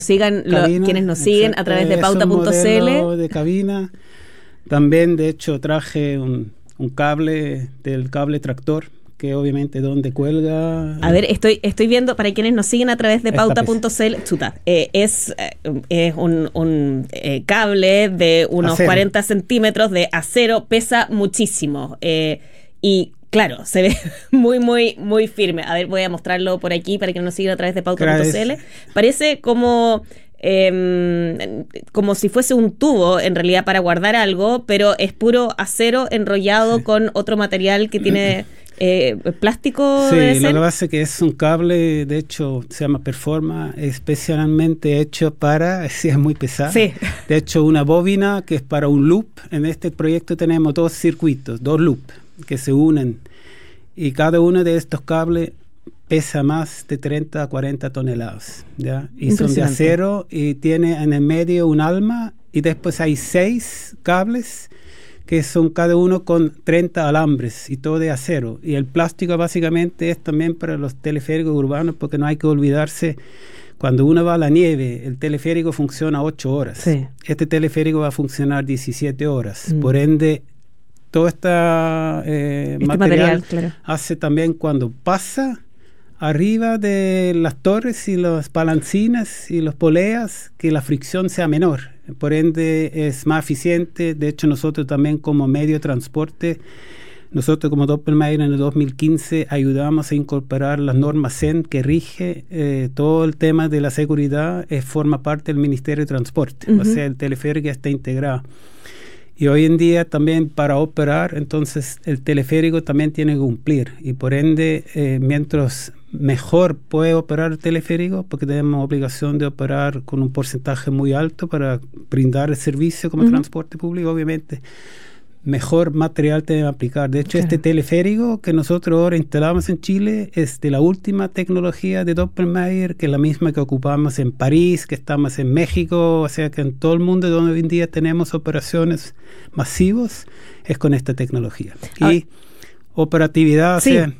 quienes nos siguen a través de pauta.cl. De cabina. También, de hecho, traje un cable del cable tractor, que obviamente donde cuelga. A ver, estoy viendo, para quienes nos siguen a través de pauta.cl, es un cable de unos acero. 40 centímetros de acero, pesa muchísimo. Y claro, se ve muy, muy, muy firme. A ver, voy a mostrarlo por aquí para que nos sigan a través de pauta.cl. Parece como si fuese un tubo, en realidad, para guardar algo, pero es puro acero enrollado con otro material que tiene plástico. Sí, lo que pasa es que es un cable, de hecho, se llama Performa, especialmente hecho para, es muy pesado. Sí. De hecho, una bobina que es para un loop. En este proyecto tenemos 2 circuitos, 2 loops que se unen, y cada uno de estos cables pesa más de 30 a 40 toneladas, ¿ya? Y son de acero y tiene en el medio un alma, y después hay 6 cables que son cada uno con 30 alambres y todo de acero. Y el plástico básicamente es también para los teleféricos urbanos, porque no hay que olvidarse, cuando uno va a la nieve, el teleférico funciona 8 horas. Sí. Este teleférico va a funcionar 17 horas. Por ende, todo este material claro, hace también, cuando pasa arriba de las torres y las palancinas y las poleas, que la fricción sea menor. Por ende es más eficiente. De hecho, nosotros también, como medio de transporte, nosotros como Doppelmayr en el 2015 ayudamos a incorporar las normas CEN que rige todo el tema de la seguridad. Forma parte del Ministerio de Transporte. O sea, el teleférico ya está integrado. Y hoy en día también, para operar, entonces el teleférico también tiene que cumplir. Y por ende, mientras mejor puede operar el teleférico, porque tenemos obligación de operar con un porcentaje muy alto para brindar el servicio como transporte público, obviamente, mejor material tenemos que aplicar. De hecho, este teleférico que nosotros ahora instalamos en Chile es de la última tecnología de Doppelmayr, que es la misma que ocupamos en París, que estamos en México, o sea que en todo el mundo donde hoy en día tenemos operaciones masivas, es con esta tecnología. Y operatividad, sí. O sea,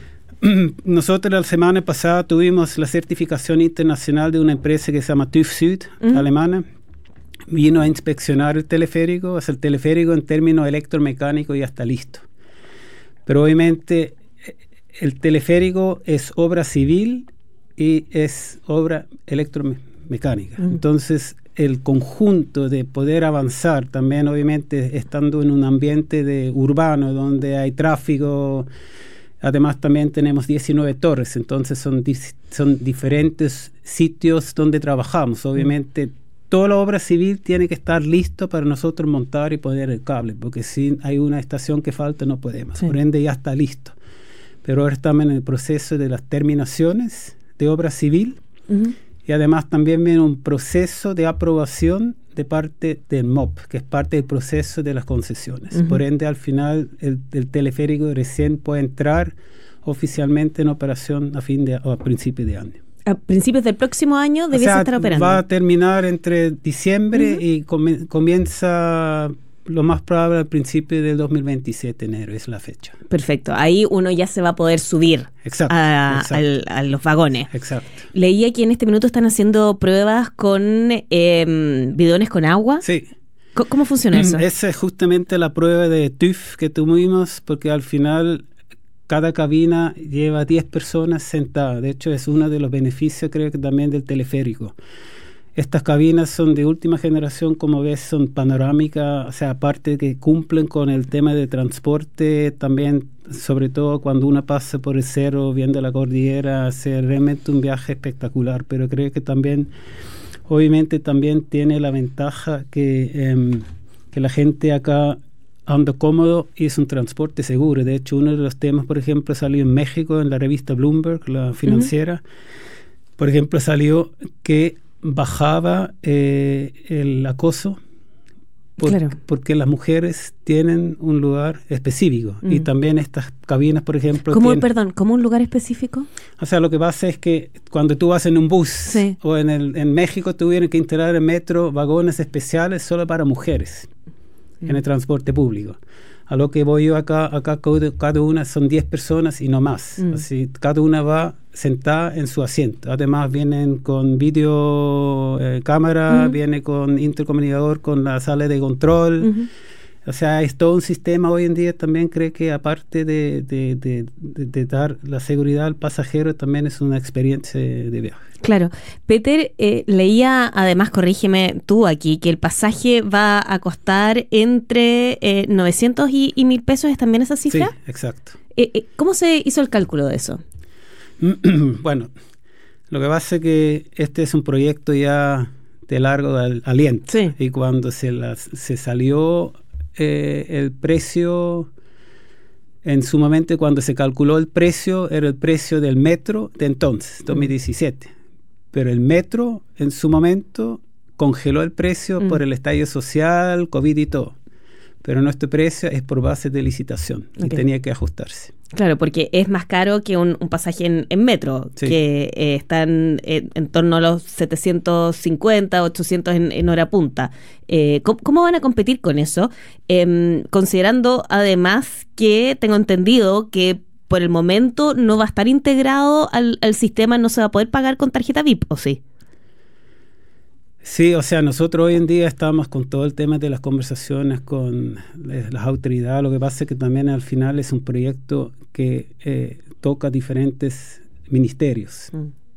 nosotros la semana pasada tuvimos la certificación internacional de una empresa que se llama TÜV Süd, alemana. Vino a inspeccionar el teleférico. O sea, el teleférico en términos electromecánicos ya está listo. Pero obviamente el teleférico es obra civil y es obra electromecánica. Entonces, el conjunto de poder avanzar también, obviamente, estando en un ambiente urbano donde hay tráfico. Además, también tenemos 19 torres, entonces son diferentes sitios donde trabajamos. Obviamente, toda la obra civil tiene que estar listo para nosotros montar y poner el cable, porque si hay una estación que falta, no podemos. Sí. Por ende, ya está listo. Pero ahora estamos en el proceso de las terminaciones de obra civil, y además también viene un proceso de aprobación de parte del MOP, que es parte del proceso de las concesiones. Por ende, al final, el teleférico recién puede entrar oficialmente en operación a principios de año. A principios del próximo año debiese estar operando. Va a terminar entre diciembre y comienza lo más probable al principio del 2027, enero, es la fecha. Perfecto, ahí uno ya se va a poder subir a los vagones. Exacto. Leía que en este minuto están haciendo pruebas con bidones con agua. Sí. ¿Cómo funciona eso? Esa es justamente la prueba de TÜV que tuvimos, porque al final cada cabina lleva 10 personas sentadas. De hecho, es uno de los beneficios, creo que también, del teleférico. Estas cabinas son de última generación, como ves, son panorámicas, o sea, aparte de que cumplen con el tema de transporte, también, sobre todo cuando uno pasa por el cerro, viendo la cordillera, hace realmente un viaje espectacular. Pero creo que también, obviamente, también tiene la ventaja que la gente acá anda cómodo y es un transporte seguro. De hecho, uno de los temas, por ejemplo, salió en México, en la revista Bloomberg, la financiera. Por ejemplo, salió que bajaba el acoso porque las mujeres tienen un lugar específico y también estas cabinas, por ejemplo, ¿Cómo un lugar específico? O sea, lo que pasa es que cuando tú vas en un bus o en México tuvieron que instalar en metro vagones especiales solo para mujeres en el transporte público. A lo que voy yo acá cada una son 10 personas y no más. Así, cada una va sentada en su asiento. Además vienen con video cámara, viene con intercomunicador con la sala de control. O sea, es todo un sistema hoy en día. También creo que aparte de dar la seguridad al pasajero, también es una experiencia de viaje. Claro. Peter, leía, además, corrígeme tú aquí, que el pasaje va a costar entre 900 y 1.000 pesos. ¿Es también esa cifra? Sí, exacto. ¿Cómo se hizo el cálculo de eso? Bueno, lo que pasa es que este es un proyecto ya de largo aliento. Sí. Y cuando se salió el precio, en su momento cuando se calculó el precio, era el precio del metro de entonces, 2017. Pero el metro en su momento congeló el precio por el estallido social, COVID y todo. Pero nuestro precio es por base de licitación y tenía que ajustarse. Claro, porque es más caro que un pasaje en metro, sí, que están en torno a los 750, 800 en hora punta. ¿Cómo van a competir con eso? Considerando además que tengo entendido que por el momento no va a estar integrado al sistema, no se va a poder pagar con tarjeta VIP, ¿o sí? Sí, o sea, nosotros hoy en día estamos con todo el tema de las conversaciones con las autoridades. Lo que pasa es que también al final es un proyecto que toca diferentes ministerios.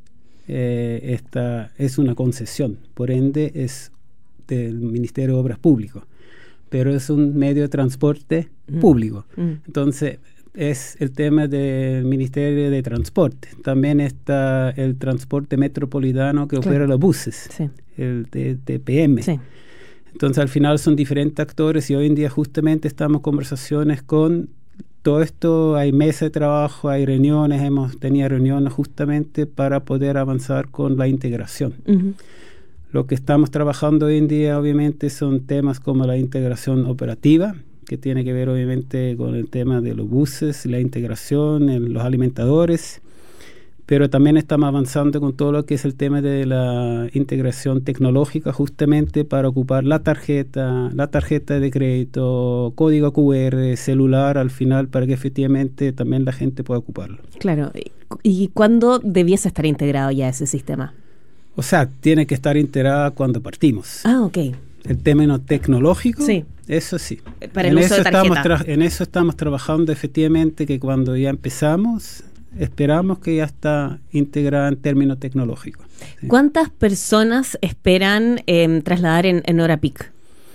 Esta es una concesión, por ende es del Ministerio de Obras Públicas, pero es un medio de transporte público. Entonces, es el tema del Ministerio de Transporte. También está el transporte metropolitano que opera los buses, sí, el de TPM. Sí. Entonces, al final son diferentes actores y hoy en día justamente estamos en conversaciones con todo esto. Hay mesas de trabajo, hay reuniones, hemos tenido reuniones justamente para poder avanzar con la integración. Lo que estamos trabajando hoy en día obviamente son temas como la integración operativa, que tiene que ver obviamente con el tema de los buses, la integración en los alimentadores, pero también estamos avanzando con todo lo que es el tema de la integración tecnológica justamente para ocupar la tarjeta de crédito, código QR, celular al final, para que efectivamente también la gente pueda ocuparlo. Claro. ¿Y cuándo debiese estar integrado ya ese sistema? O sea, tiene que estar integrada cuando partimos. Ah, ok. El término tecnológico, sí, eso sí. Para el uso de tarjeta. En eso estamos trabajando efectivamente, que cuando ya empezamos, esperamos que ya está integrada en términos tecnológicos. ¿Sí? ¿Cuántas personas esperan trasladar en hora peak?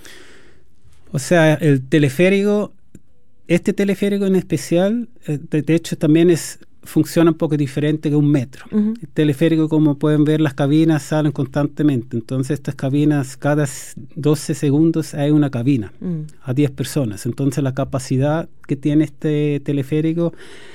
O sea, el teleférico, este teleférico en especial, de hecho también funciona un poco diferente que un metro. El teleférico, como pueden ver, las cabinas salen constantemente. Entonces, estas cabinas, cada 12 segundos hay una cabina a 10 personas. Entonces, la capacidad que tiene este teleférico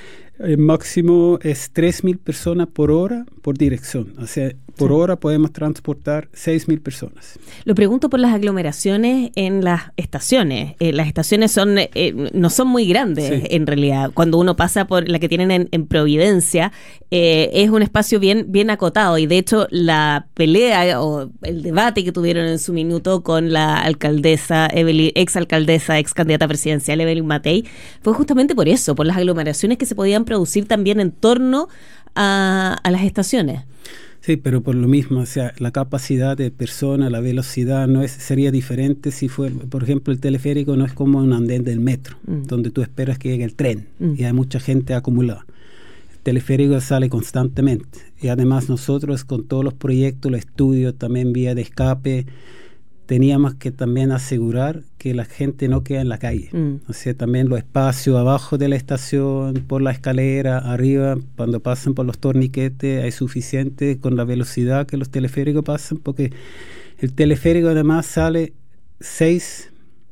máximo es 3.000 personas por hora por dirección. O sea, por hora podemos transportar 6.000 personas. Lo pregunto por las aglomeraciones en las estaciones. Las estaciones no son muy grandes, sí, en realidad. Cuando uno pasa por la que tienen en Providencia, es un espacio bien acotado. Y de hecho, la pelea o el debate que tuvieron en su minuto con la alcaldesa, ex candidata presidencial Evelyn Matei, fue justamente por eso, por las aglomeraciones que se podían producir también en torno a las estaciones. Sí, pero por lo mismo, o sea, la capacidad de personas, la velocidad sería diferente si por ejemplo, el teleférico no es como un andén del metro, donde tú esperas que llegue el tren y hay mucha gente acumulada. El teleférico sale constantemente y además nosotros con todos los proyectos, los estudios, también vía de escape, teníamos que también asegurar que la gente no queda en la calle. O sea, también los espacios abajo de la estación, por la escalera, arriba, cuando pasan por los torniquetes, hay suficiente con la velocidad que los teleféricos pasan, porque el teleférico además sale 6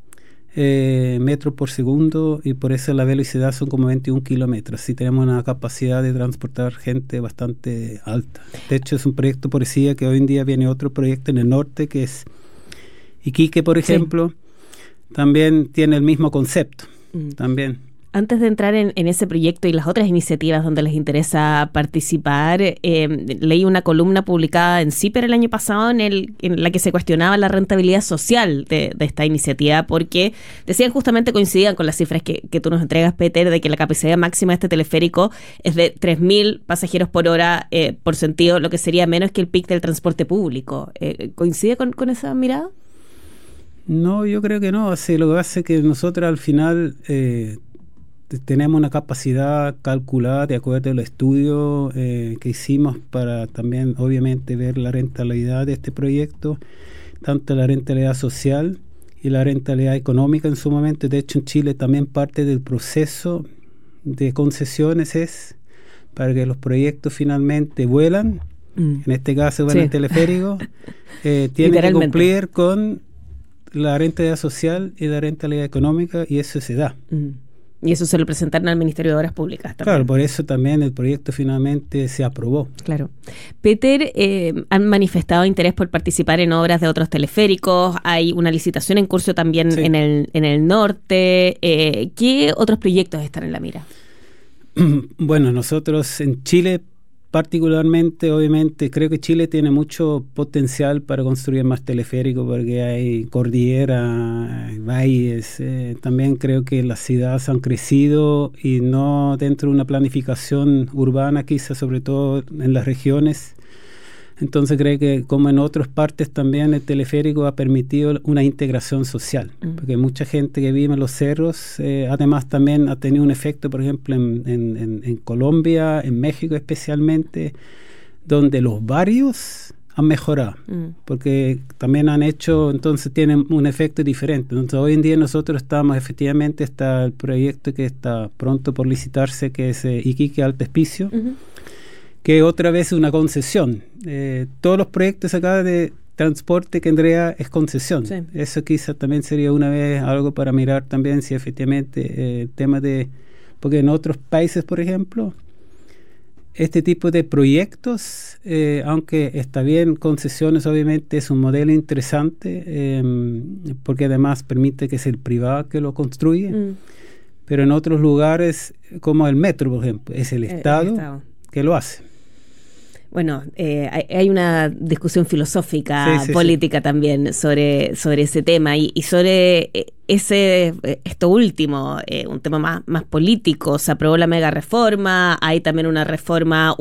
metros por segundo y por eso la velocidad son como 21 kilómetros. Así tenemos una capacidad de transportar gente bastante alta. De hecho, es un proyecto parecía que hoy en día viene otro proyecto en el norte que es Iquique, por ejemplo, también tiene el mismo concepto, también, Antes de entrar en ese proyecto y las otras iniciativas donde les interesa participar, leí una columna publicada en CIPER el año pasado en la que se cuestionaba la rentabilidad social de esta iniciativa, porque decían justamente, coincidían con las cifras que tú nos entregas, Peter, de que la capacidad máxima de este teleférico es de 3.000 pasajeros por hora por sentido, lo que sería menos que el pic del transporte público. ¿Coincide con esa mirada? No, yo creo que no. Lo que pasa es que nosotros al final tenemos una capacidad calculada de acuerdo al estudio que hicimos para también obviamente ver la rentabilidad de este proyecto, tanto la rentabilidad social y la rentabilidad económica en su momento. De hecho, en Chile también parte del proceso de concesiones es para que los proyectos finalmente vuelan, en este caso vuelan el teleférico, tienen que cumplir con la rentabilidad social y la rentabilidad económica, y eso se da. Y eso se lo presentaron al Ministerio de Obras Públicas también. Claro, por eso también el proyecto finalmente se aprobó. Claro. Peter, han manifestado interés por participar en obras de otros teleféricos. Hay una licitación en curso también en el norte. ¿Qué otros proyectos están en la mira? Bueno, nosotros en Chile particularmente, obviamente, creo que Chile tiene mucho potencial para construir más teleféricos porque hay cordillera, hay valles. También creo que las ciudades han crecido y no dentro de una planificación urbana, quizás sobre todo en las regiones. Entonces creo que como en otras partes también el teleférico ha permitido una integración social, porque mucha gente que vive en los cerros, además también ha tenido un efecto, por ejemplo, en Colombia, en México especialmente, donde los barrios han mejorado, porque también han hecho, entonces tienen un efecto diferente. Entonces hoy en día nosotros estamos, efectivamente, está el proyecto que está pronto por licitarse, que es Iquique Alto Hospicio, que otra vez es una concesión. Todos los proyectos acá de transporte que Andrea es concesión. Sí. Eso quizás también sería una vez algo para mirar también si efectivamente el tema de... Porque en otros países, por ejemplo, este tipo de proyectos, aunque está bien, concesiones obviamente es un modelo interesante, porque además permite que sea el privado que lo construye, pero en otros lugares, como el metro, por ejemplo, es el Estado que lo hace. Bueno, hay una discusión filosófica, política también sobre ese tema y sobre esto último, un tema más político. Se aprobó la mega reforma, hay también una reforma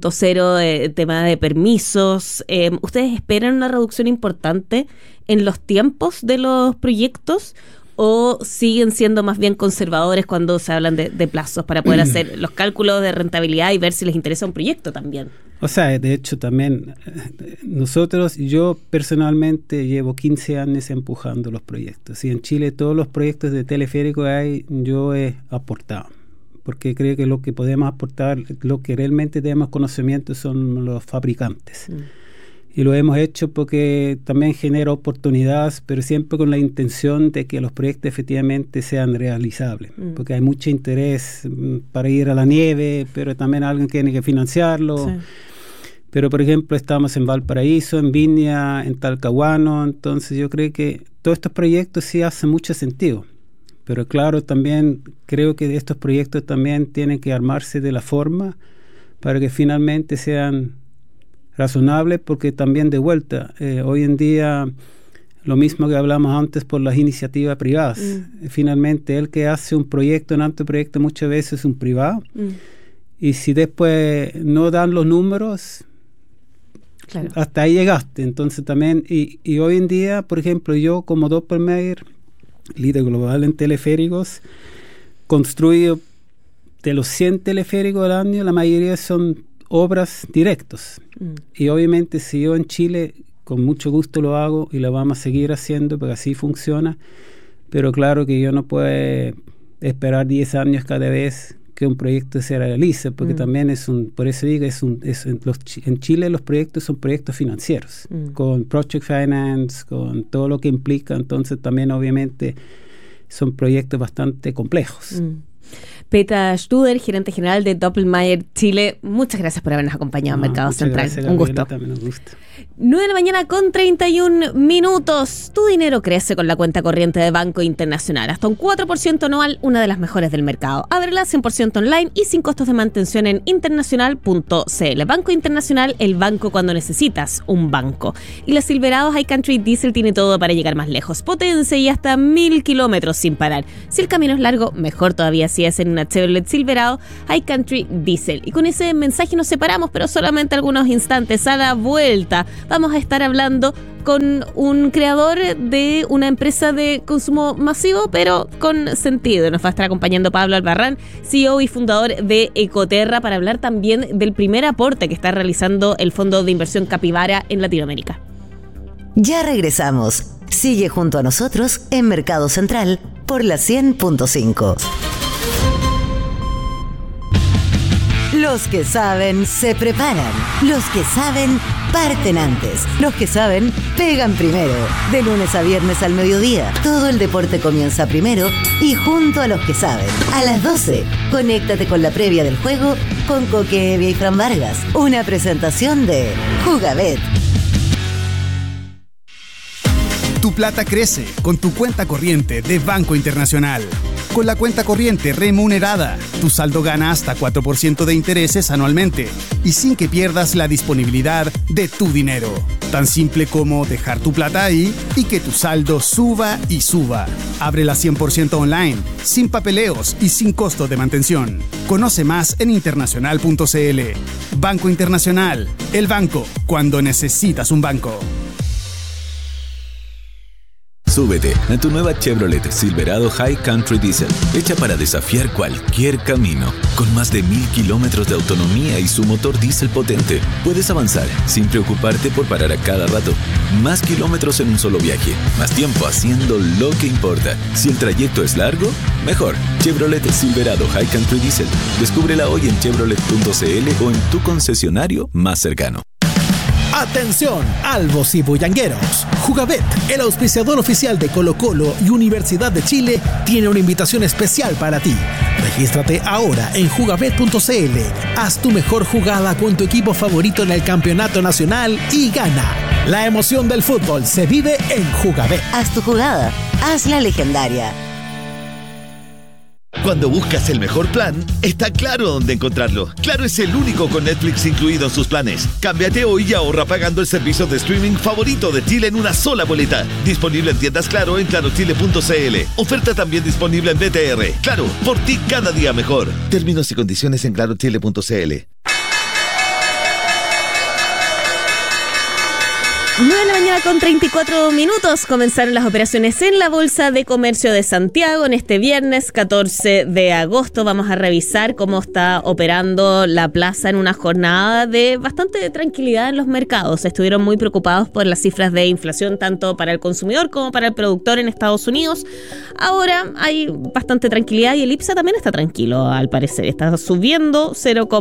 1.0, tema de permisos. ¿Ustedes esperan una reducción importante en los tiempos de los proyectos o siguen siendo más bien conservadores cuando se hablan de plazos para poder hacer los cálculos de rentabilidad y ver si les interesa un proyecto también? O sea, de hecho también yo personalmente llevo 15 años empujando los proyectos. Y en Chile todos los proyectos de teleférico yo he aportado. Porque creo que lo que podemos aportar, lo que realmente tenemos conocimiento son los fabricantes. Y lo hemos hecho porque también genera oportunidades, pero siempre con la intención de que los proyectos efectivamente sean realizables. Porque hay mucho interés para ir a la nieve, pero también alguien tiene que financiarlo. Sí. Pero, por ejemplo, estamos en Valparaíso, en Viña, en Talcahuano. Entonces yo creo que todos estos proyectos sí hacen mucho sentido. Pero claro, también creo que estos proyectos también tienen que armarse de la forma para que finalmente sean razonables, porque también de vuelta, hoy en día, lo mismo que hablamos antes por las iniciativas privadas, finalmente el que hace un proyecto, un alto proyecto, muchas veces es un privado, y si después no dan los números, claro, hasta ahí llegaste. Entonces también, y hoy en día, por ejemplo, yo como Doppelmayr, líder global en teleféricos, construyo de los 100 teleféricos al año, la mayoría son obras directas. Y obviamente si yo en Chile con mucho gusto lo hago y lo vamos a seguir haciendo porque así funciona, pero claro que yo no puedo esperar 10 años cada vez que un proyecto se realice, porque también por eso digo, en Chile los proyectos son proyectos financieros, con project finance, con todo lo que implica. Entonces también obviamente son proyectos bastante complejos. Peter Studer, gerente general de Doppelmayr Chile, muchas gracias por habernos acompañado en Mercado Central. Gracias, Gabriela, un gusto. 9 de la mañana con 31 minutos. Tu dinero crece con la cuenta corriente de Banco Internacional. Hasta un 4% anual, una de las mejores del mercado. Ábrela 100% online y sin costos de mantención en internacional.cl. Banco Internacional, el banco cuando necesitas un banco. Y la Silverado High Country Diesel tiene todo para llegar más lejos. Potencia y hasta 1000 kilómetros sin parar. Si el camino es largo, mejor todavía si es en una Chevrolet Silverado High Country Diesel. Y con ese mensaje nos separamos, pero solamente algunos instantes. A la vuelta vamos a estar hablando con un creador de una empresa de consumo masivo, pero con sentido. Nos va a estar acompañando Pablo Albarrán, CEO y fundador de Ecoterra, para hablar también del primer aporte que está realizando el Fondo de Inversión Capivara en Latinoamérica. Ya regresamos. Sigue junto a nosotros en Mercado Central por la 100.5. Los que saben se preparan. Los que saben parten antes. Los que saben pegan primero. De lunes a viernes al mediodía. Todo el deporte comienza primero y junto a los que saben. A las 12, conéctate con la previa del juego con Coque Evia y Fran Vargas. Una presentación de Jugabet. Tu plata crece con tu cuenta corriente de Banco Internacional. Con la cuenta corriente remunerada, tu saldo gana hasta 4% de intereses anualmente y sin que pierdas la disponibilidad de tu dinero. Tan simple como dejar tu plata ahí y que tu saldo suba y suba. Ábrela 100% online, sin papeleos y sin costo de mantención. Conoce más en internacional.cl. Banco Internacional, el banco cuando necesitas un banco. Súbete a tu nueva Chevrolet Silverado High Country Diesel, hecha para desafiar cualquier camino. Con más de 1000 kilómetros de autonomía y su motor diésel potente, puedes avanzar sin preocuparte por parar a cada rato. Más kilómetros en un solo viaje, más tiempo haciendo lo que importa. Si el trayecto es largo, mejor. Chevrolet Silverado High Country Diesel. Descúbrela hoy en chevrolet.cl o en tu concesionario más cercano. Atención, albos y bullangueros. Jugabet, el auspiciador oficial de Colo-Colo y Universidad de Chile, tiene una invitación especial para ti. Regístrate ahora en jugabet.cl. Haz tu mejor jugada con tu equipo favorito en el campeonato nacional y gana. La emoción del fútbol se vive en Jugabet. Haz tu jugada, hazla legendaria. Cuando buscas el mejor plan, está Claro dónde encontrarlo. Claro es el único con Netflix incluido en sus planes. Cámbiate hoy y ahorra pagando el servicio de streaming favorito de Chile en una sola boleta. Disponible en tiendas Claro en clarochile.cl. Oferta también disponible en BTR. Claro, por ti cada día mejor. Términos y condiciones en clarochile.cl. 9 de la mañana con 34 minutos. Comenzaron las operaciones en la Bolsa de Comercio de Santiago en este viernes 14 de agosto. Vamos a revisar cómo está operando la plaza en una jornada de bastante tranquilidad en los mercados. Estuvieron muy preocupados por las cifras de inflación tanto para el consumidor como para el productor en Estados Unidos. Ahora hay bastante tranquilidad y el IPSA también está tranquilo, al parecer. Está subiendo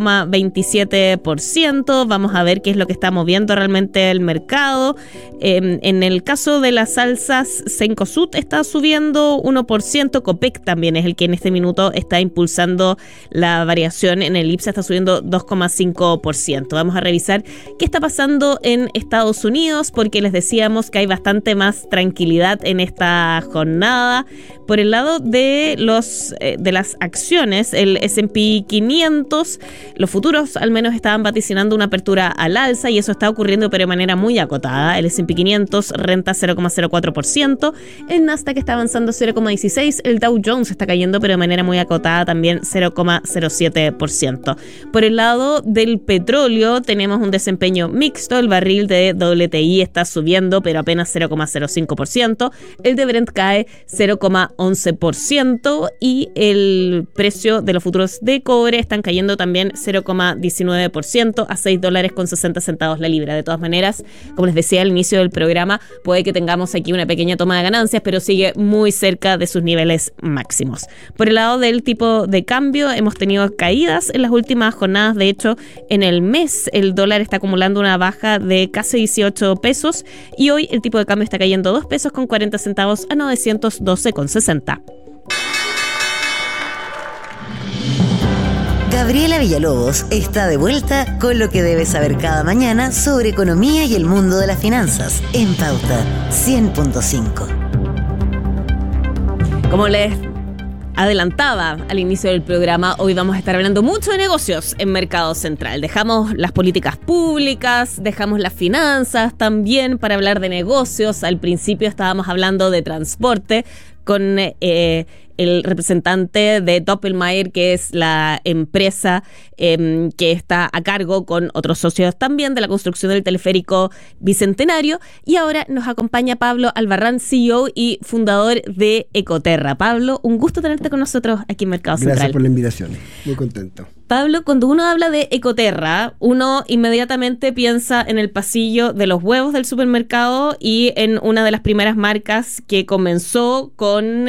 0,27%. Vamos a ver qué es lo que está moviendo realmente el mercado. En el caso de las salsas, Cencosud está subiendo 1%, Copec también es el que en este minuto está impulsando la variación en el IPSA, está subiendo 2,5%. Vamos a revisar qué está pasando en Estados Unidos, porque les decíamos que hay bastante más tranquilidad en esta jornada. Por el lado de las acciones, el S&P 500, los futuros al menos estaban vaticinando una apertura al alza y eso está ocurriendo pero de manera muy acotada. El S&P 500 renta 0,04%, el Nasdaq está avanzando 0,16%, el Dow Jones está cayendo pero de manera muy acotada también 0,07%. Por el lado del petróleo tenemos un desempeño mixto, el barril de WTI está subiendo pero apenas 0,05%, el de Brent cae 0,11% y el precio de los futuros de cobre están cayendo también 0,19% a $6.60 la libra. De todas maneras, como les decía al inicio del programa, puede que tengamos aquí una pequeña toma de ganancias, pero sigue muy cerca de sus niveles máximos. Por el lado del tipo de cambio, hemos tenido caídas en las últimas jornadas. De hecho, en el mes el dólar está acumulando una baja de casi 18 pesos y hoy el tipo de cambio está cayendo 2 pesos con 40 centavos a 912,60. Gabriela Villalobos está de vuelta con lo que debes saber cada mañana sobre economía y el mundo de las finanzas en Pauta 100.5. Como les adelantaba al inicio del programa, hoy vamos a estar hablando mucho de negocios en Mercado Central. Dejamos las políticas públicas, dejamos las finanzas también para hablar de negocios. Al principio estábamos hablando de transporte con el representante de Doppelmayr, que es la empresa que está a cargo con otros socios también de la construcción del teleférico Bicentenario. Y ahora nos acompaña Pablo Albarrán, CEO y fundador de Ecoterra. Pablo, un gusto tenerte con nosotros aquí en Mercado Central. Gracias por la invitación, muy contento. Pablo, cuando uno habla de Ecoterra, uno inmediatamente piensa en el pasillo de los huevos del supermercado y en una de las primeras marcas que comenzó con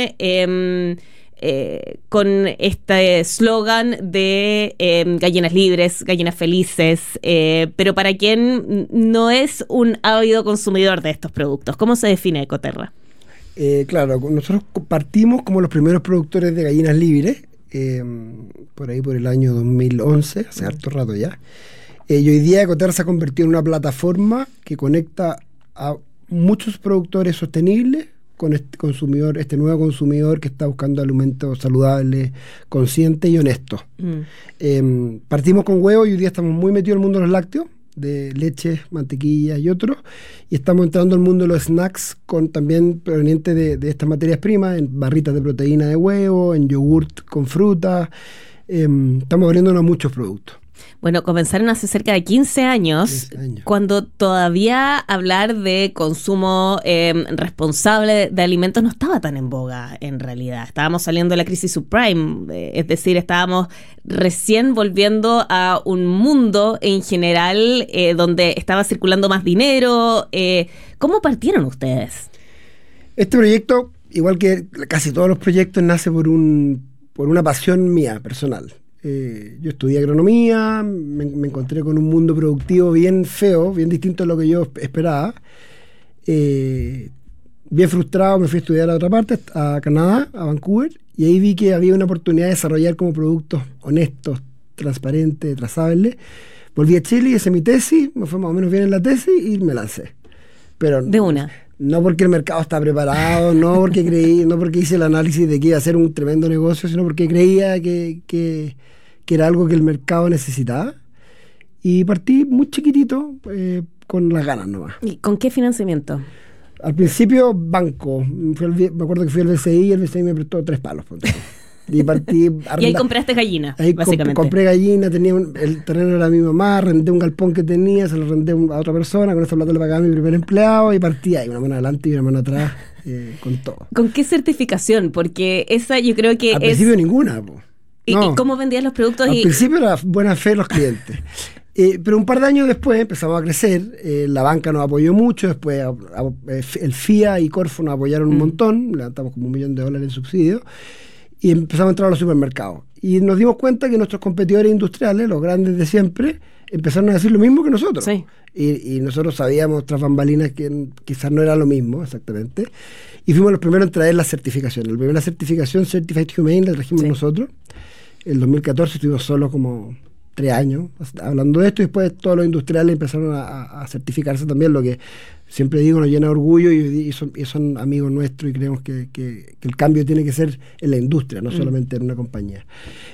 este eslogan de gallinas libres, gallinas felices, pero para quien no es un ávido consumidor de estos productos, ¿cómo se define Ecoterra? Claro, nosotros partimos como los primeros productores de gallinas libres, por ahí por el año 2011, hace harto rato ya. Y hoy día Ecoterra se ha convertido en una plataforma que conecta a muchos productores sostenibles con este consumidor, este nuevo consumidor que está buscando alimentos saludables, conscientes y honestos. Partimos con huevos y hoy día estamos muy metidos en el mundo de los lácteos, de leche, mantequilla y otros, y estamos entrando al mundo de los snacks también provenientes de estas materias primas, en barritas de proteína de huevo, en yogurt con fruta. Estamos abriéndonos a muchos productos. Bueno, comenzaron hace cerca de 15 años, cuando todavía hablar de consumo responsable de alimentos no estaba tan en boga en realidad. Estábamos saliendo de la crisis subprime, es decir, estábamos recién volviendo a un mundo en general donde estaba circulando más dinero. ¿Cómo partieron ustedes? Este proyecto, igual que casi todos los proyectos, nace por una pasión mía, personal. Yo estudié agronomía, me encontré con un mundo productivo bien feo, bien distinto a lo que yo esperaba. Bien frustrado, me fui a estudiar a otra parte, a Canadá, a Vancouver, y ahí vi que había una oportunidad de desarrollar como productos honestos, transparentes, trazables. Volví a Chile y hice mi tesis, me fue más o menos bien en la tesis y me lancé. Pero de una. No porque el mercado está preparado, no porque hice el análisis de que iba a ser un tremendo negocio, sino porque creía que era algo que el mercado necesitaba. Y partí muy chiquitito, con las ganas nomás. ¿Y con qué financiamiento? Al principio, banco. Me acuerdo que fui al BCI y el BCI me prestó 3 palos. Y partí y ahí compraste gallina, ahí básicamente. Compré gallina, el terreno era mi mamá, renté un galpón que tenía, se lo renté a otra persona, con esa plata le pagaba a mi primer empleado y partí ahí, una mano adelante y una mano atrás, con todo. ¿Con qué certificación? Porque esa yo creo que al principio ninguna, po. No. ¿Y cómo vendías los productos? Al principio era buena fe los clientes. Pero un par de años después empezamos a crecer, la banca nos apoyó mucho, después el FIA y Corfo nos apoyaron un montón, levantamos como $1 millón en subsidios, y empezamos a entrar a los supermercados. Y nos dimos cuenta que nuestros competidores industriales, los grandes de siempre, empezaron a decir lo mismo que nosotros. Sí. Y nosotros sabíamos tras bambalinas que quizás no era lo mismo exactamente. Y fuimos los primeros en traer la certificación. La primera certificación, Certified Humane, la trajimos nosotros. En 2014 estuvimos solos como 3 años hablando de esto, y después todos los industriales empezaron a certificarse también, lo que siempre digo nos llena de orgullo, y son amigos nuestros, y creemos que el cambio tiene que ser en la industria, no solamente en una compañía.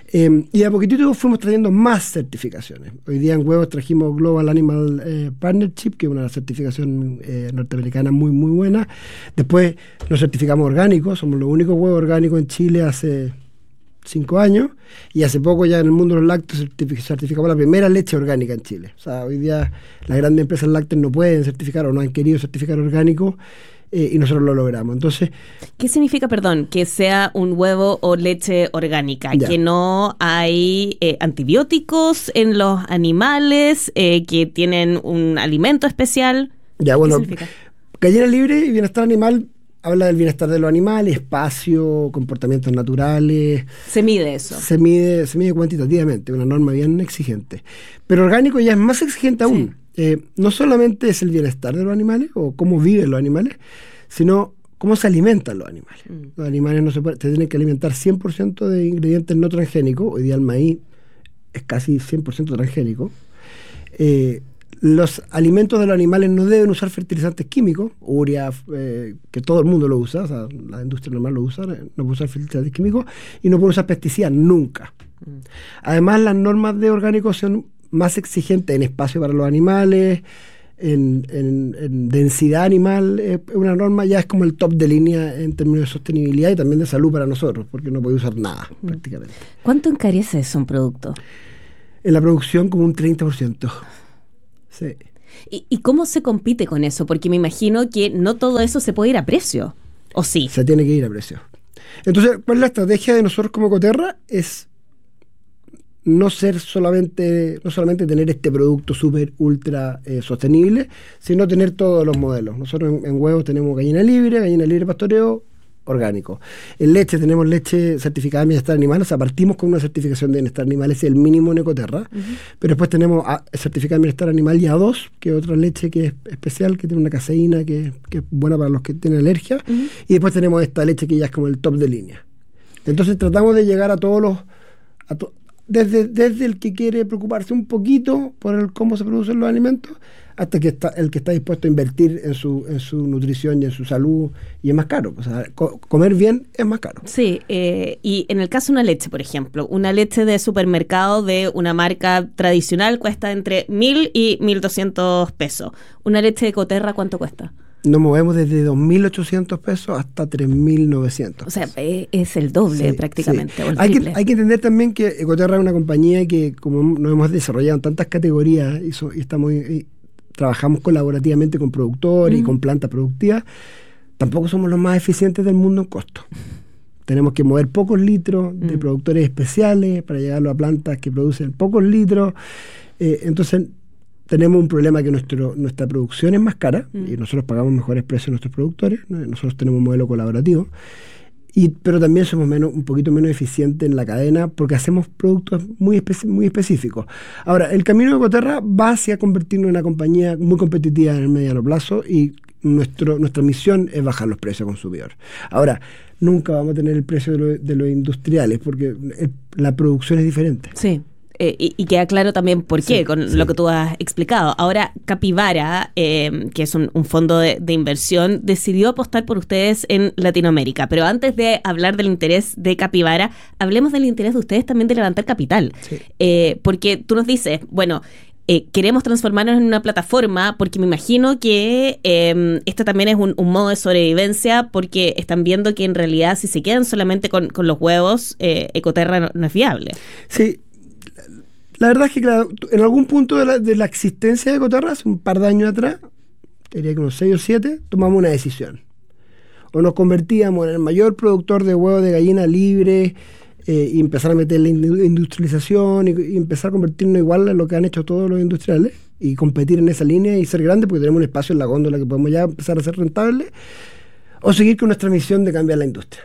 Y a poquitito fuimos trayendo más certificaciones. Hoy día en huevos trajimos Global Animal Partnership, que es una certificación norteamericana muy muy buena. Después nos certificamos orgánicos, somos los únicos huevos orgánicos en Chile hace 5 años, y hace poco ya en el mundo de los lácteos certificamos la primera leche orgánica en Chile. O sea, hoy día las grandes empresas lácteas no pueden certificar o no han querido certificar orgánico, y nosotros lo logramos. Entonces, ¿qué significa, perdón, que sea un huevo o leche orgánica? Ya. Que no hay antibióticos en los animales, que tienen un alimento especial. Ya, bueno, Gallina Libre y Bienestar Animal habla del bienestar de los animales, espacio, comportamientos naturales. ¿Se mide eso? Se mide cuantitativamente, una norma bien exigente. Pero orgánico ya es más exigente aún. No solamente es el bienestar de los animales o cómo viven los animales, sino cómo se alimentan los animales. Los animales se tienen que alimentar 100% de ingredientes no transgénicos. Hoy día el maíz es casi 100% transgénico. Los alimentos de los animales no deben usar fertilizantes químicos, urea, que todo el mundo lo usa, o sea, la industria normal lo usa, no puede usar fertilizantes químicos, y no puede usar pesticidas nunca. Además, las normas de orgánicos son más exigentes en espacio para los animales, en densidad animal. Una norma ya es como el top de línea en términos de sostenibilidad y también de salud para nosotros, porque no puede usar nada prácticamente. ¿Cuánto encarece eso un producto? En la producción como un 30%. Sí. ¿Y cómo se compite con eso? Porque me imagino que no todo eso se puede ir a precio, ¿o sí? Se tiene que ir a precio. Entonces, ¿cuál es la estrategia de nosotros como Ecoterra? Es no solamente tener este producto súper ultra sostenible, sino tener todos los modelos. Nosotros en huevos tenemos gallina libre pastoreo orgánico. En leche tenemos leche certificada de bienestar animal, o sea, partimos con una certificación de bienestar animal, es el mínimo en Ecoterra, pero después tenemos certificada de bienestar animal y A2, que es otra leche que es especial, que tiene una caseína que es buena para los que tienen alergia, y después tenemos esta leche que ya es como el top de línea. Entonces tratamos de llegar a todos los... Desde el que quiere preocuparse un poquito por cómo se producen los alimentos, hasta el que está dispuesto a invertir en su nutrición y en su salud, y es más caro. O sea, comer bien es más caro. Sí, y en el caso de una leche, por ejemplo, una leche de supermercado de una marca tradicional cuesta entre 1.000 y 1.200 pesos. ¿Una leche de Ecoterra cuánto cuesta? Nos movemos desde 2.800 pesos hasta 3.900. O sea, es el doble prácticamente. Sí. O el triple. Hay que entender también que Ecoterra es una compañía que, como nos hemos desarrollado en tantas categorías y trabajamos colaborativamente con productores y con plantas productivas, tampoco somos los más eficientes del mundo en costo. Tenemos que mover pocos litros de productores especiales para llegarlo a plantas que producen pocos litros. Entonces, tenemos un problema que nuestra producción es más cara y nosotros pagamos mejores precios a nuestros productores. Nosotros tenemos un modelo colaborativo, pero también somos un poquito menos eficientes en la cadena porque hacemos productos muy específicos. Ahora, el camino de Ecoterra va hacia convertirnos en una compañía muy competitiva en el mediano plazo y nuestra misión es bajar los precios al consumidor. Ahora, nunca vamos a tener el precio de los industriales porque la producción es diferente. Sí. Y queda claro también por qué, lo que tú has explicado. Ahora, Capivara, que es un fondo de inversión, decidió apostar por ustedes en Latinoamérica. Pero antes de hablar del interés de Capivara, hablemos del interés de ustedes también de levantar capital. Sí. Porque tú nos dices, bueno, queremos transformarnos en una plataforma porque me imagino que esto también es un modo de sobrevivencia porque están viendo que en realidad si se quedan solamente con los huevos, Ecoterra no es viable. Sí. La verdad es que, claro, en algún punto de la existencia de Ecoterra, hace un par de años atrás, diría que unos 6 o 7, tomamos una decisión. O nos convertíamos en el mayor productor de huevos de gallina libre y empezar a meter la industrialización y empezar a convertirnos igual en lo que han hecho todos los industriales y competir en esa línea y ser grandes porque tenemos un espacio en la góndola que podemos ya empezar a ser rentables, o seguir con nuestra misión de cambiar la industria.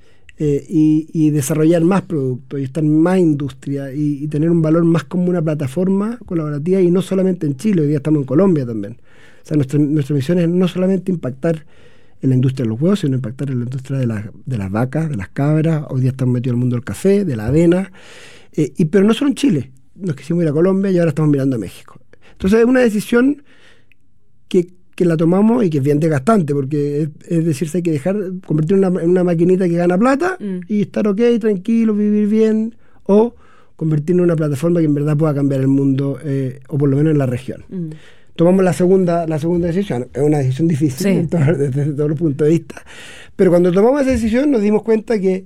Y desarrollar más productos y estar en más industria y tener un valor más como una plataforma colaborativa y no solamente en Chile, hoy día estamos en Colombia también. O sea, nuestra misión es no solamente impactar en la industria de los huevos, sino impactar en la industria de las vacas, de las cabras. Hoy día estamos metidos en el mundo del café, de la avena, pero no solo en Chile. Nos quisimos ir a Colombia y ahora estamos mirando a México. Entonces es una decisión que la tomamos y que es bien desgastante, porque es decir, hay que convertirlo en una maquinita que gana plata y estar ok, tranquilo, vivir bien, o convertirlo en una plataforma que en verdad pueda cambiar el mundo, o por lo menos en la región. Tomamos la segunda decisión. Es una decisión difícil desde todos los puntos de vista, pero cuando tomamos esa decisión nos dimos cuenta que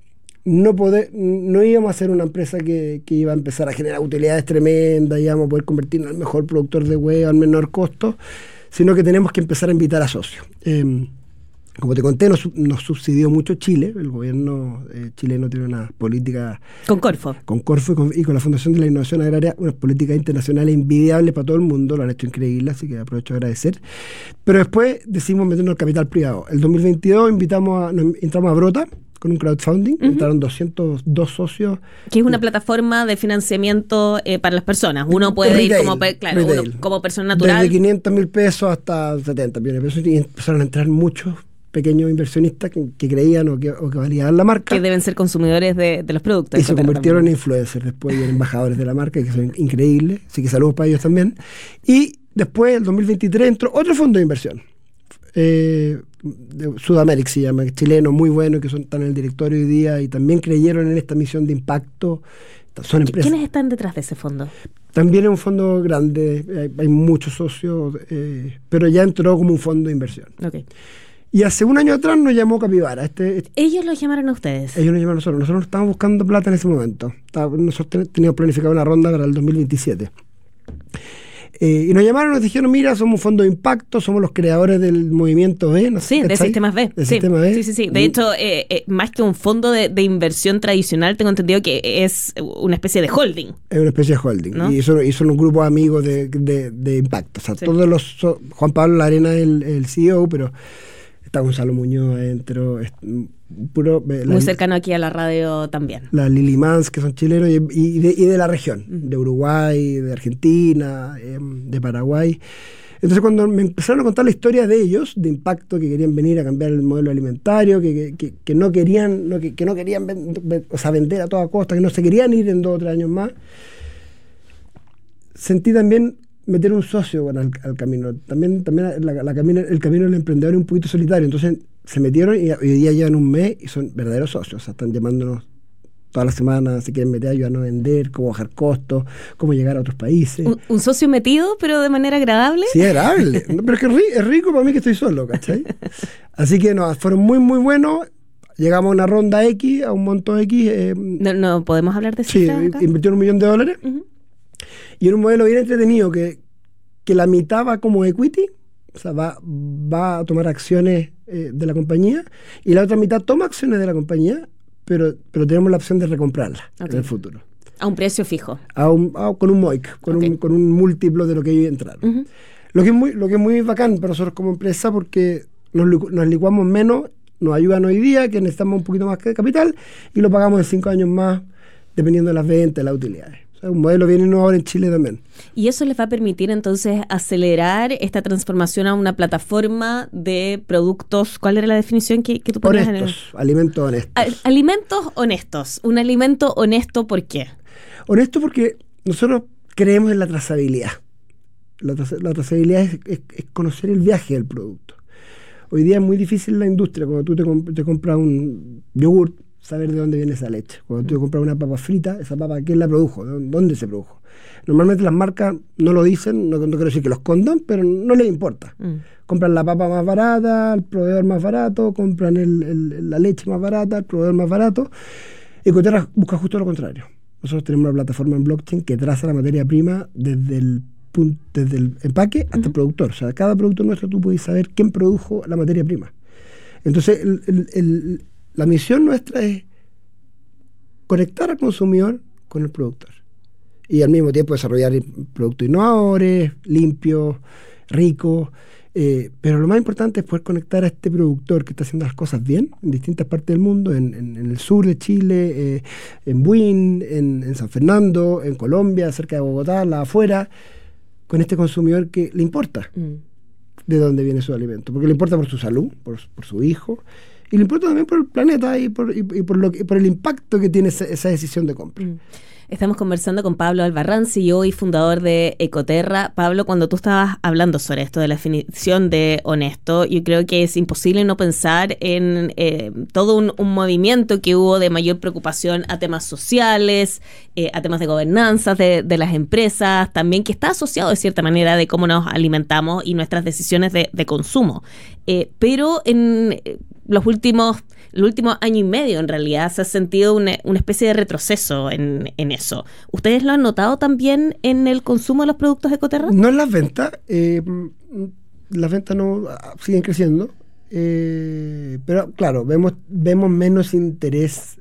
no íbamos a ser una empresa que iba a empezar a generar utilidades tremendas, íbamos a poder convertirnos en el mejor productor de huevos al menor costo, sino que tenemos que empezar a invitar a socios. Como te conté, nos subsidió mucho Chile. El gobierno chileno tiene una política... Con Corfo y con la Fundación de la Innovación Agraria, unas políticas internacionales envidiables para todo el mundo. Lo han hecho increíble, así que aprovecho de agradecer. Pero después decidimos meternos al capital privado. El 2022 entramos a Brota con un crowdfunding, entraron 202 socios. Que es una plataforma de financiamiento para las personas. Uno puede retail, ir uno como persona natural. Desde 500 mil pesos hasta 70 millones de pesos, y empezaron a entrar muchos pequeños inversionistas que creían o que validaban la marca. Que deben ser consumidores de los productos. Y se convirtieron en influencers después y en embajadores de la marca, que son increíbles. Así que saludos para ellos también. Y después, el 2023, entró otro fondo de inversión. De Sudamérica se llama, chileno, muy bueno, que están en el directorio hoy día y también creyeron en esta misión de impacto. Son empresas. ¿Quiénes están detrás de ese fondo? También es un fondo grande, hay muchos socios, pero ya entró como un fondo de inversión. Okay. Y hace un año atrás nos llamó Capibara. ¿Ellos los llamaron a ustedes? Ellos nos llamaron a nosotros. Nosotros estábamos buscando plata en ese momento. Nosotros teníamos planificado una ronda para el 2027. Y nos llamaron y nos dijeron, mira, somos un fondo de impacto, somos los creadores del movimiento B. No sé, sí, de Sistemas B. Sistema B. Sí. De hecho, más que un fondo de inversión tradicional, tengo entendido que es una especie de holding. Es una especie de holding, ¿no? Y son un grupo de amigos de impacto. O sea, todos Juan Pablo Larena es el CEO, pero está Gonzalo Muñoz adentro, muy cercano aquí a la radio también. La Lili Mans, que son chilenos y de la región, de Uruguay, de Argentina, de Paraguay. Entonces cuando me empezaron a contar la historia de ellos, de impacto, que querían venir a cambiar el modelo alimentario, que no querían, que no querían vender a toda costa, que no se querían ir en 2 o 3 años más, sentí también meter un socio al camino. También el camino del emprendedor es un poquito solitario. Entonces se metieron y hoy día llevan un mes y son verdaderos socios. O sea, están llamándonos todas las semanas, se quieren meter, ayudarnos a vender, cómo bajar costos, cómo llegar a otros países. ¿Un socio metido, pero de manera agradable? Sí, agradable. Pero es que es rico para mí que estoy solo, ¿cachai? Así que no, fueron muy, muy buenos. Llegamos a una ronda X, a un monto X. ¿No podemos hablar de sí, invirtieron $1 millón. Uh-huh. Y en un modelo bien entretenido que la mitad va como equity, o sea, va a tomar acciones de la compañía, y la otra mitad toma acciones de la compañía, pero tenemos la opción de recomprarla en el futuro. A un precio fijo. Con un MOIC, con un múltiplo de lo que ellos entraron. Uh-huh. Lo que es muy bacán para nosotros como empresa, porque nos licuamos menos, nos ayudan hoy día, que necesitamos un poquito más de capital, y lo pagamos en 5 años más, dependiendo de las ventas, de las utilidades. O sea, un modelo bien innovador en Chile también. ¿Y eso les va a permitir entonces acelerar esta transformación a una plataforma de productos? ¿Cuál era la definición que tú ponías? Alimentos honestos. Alimentos honestos. Un alimento honesto, ¿por qué? Honesto porque nosotros creemos en la trazabilidad. La trazabilidad es conocer el viaje del producto. Hoy día es muy difícil en la industria. Cuando tú te compras un yogurt, saber de dónde viene esa leche. Cuando tú compras una papa frita, esa papa, ¿quién la produjo? ¿Dónde se produjo? Normalmente las marcas no lo dicen, no quiero decir que lo escondan, pero no les importa. Compran la papa más barata, el proveedor más barato, compran la leche más barata, el proveedor más barato. Ecoterra busca justo lo contrario. Nosotros tenemos una plataforma en blockchain que traza la materia prima desde el empaque hasta el productor. O sea, cada producto nuestro tú puedes saber quién produjo la materia prima. Entonces, la misión nuestra es conectar al consumidor con el productor y al mismo tiempo desarrollar productos innovadores, limpios, ricos, pero lo más importante es poder conectar a este productor que está haciendo las cosas bien en distintas partes del mundo, en el sur de Chile, en Buin, en San Fernando, en Colombia, cerca de Bogotá, afuera, con este consumidor que le importa de dónde viene su alimento, porque le importa por su salud, por su hijo, y le importa también por el planeta y por el impacto que tiene esa decisión de compra. Estamos conversando con Pablo Albarrán, CEO y fundador de Ecoterra. Pablo, cuando tú estabas hablando sobre esto de la definición de honesto, yo creo que es imposible no pensar en todo un movimiento que hubo de mayor preocupación a temas sociales, a temas de gobernanza de las empresas, también que está asociado de cierta manera de cómo nos alimentamos y nuestras decisiones de consumo. Pero en el último año y medio, en realidad, se ha sentido una especie de retroceso en eso. ¿Ustedes lo han notado también en el consumo de los productos de Ecoterra? No en las ventas. Las ventas no siguen creciendo. Pero, claro, vemos menos interés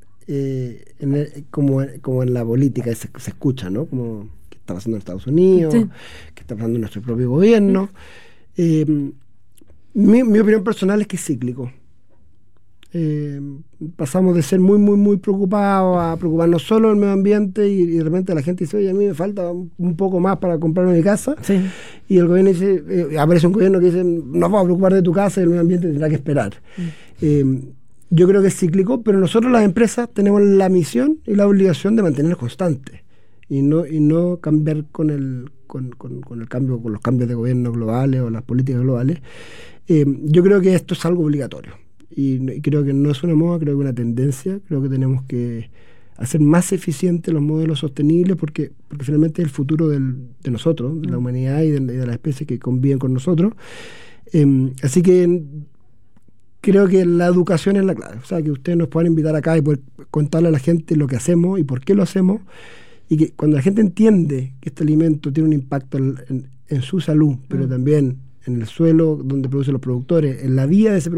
como en la política. Se escucha, ¿no? Como que está pasando en Estados Unidos, sí, que está pasando en nuestro propio gobierno. Mi opinión personal es que es cíclico. Pasamos de ser muy preocupados a preocuparnos solo del medio ambiente y de repente la gente dice, oye, a mí me falta un poco más para comprarme mi casa. Sí. Y el gobierno dice, aparece un gobierno que dice, nos vamos a preocupar de tu casa y el medio ambiente tendrá que esperar. Yo creo que es cíclico, pero nosotros las empresas tenemos la misión y la obligación de mantenernos constantes y no cambiar con el cambio, con los cambios de gobierno globales o las políticas globales. Yo creo que esto es algo obligatorio. Y creo que no es una moda, creo que es una tendencia. Creo que tenemos que hacer más eficientes los modelos sostenibles porque finalmente es el futuro de nosotros, de la humanidad y de las especies que conviven con nosotros. Así que creo que la educación es la clave. O sea, que ustedes nos puedan invitar acá y poder contarle a la gente lo que hacemos y por qué lo hacemos. Y que cuando la gente entiende que este alimento tiene un impacto en su salud, pero también en el suelo donde producen los productores, en la vida de ese productor,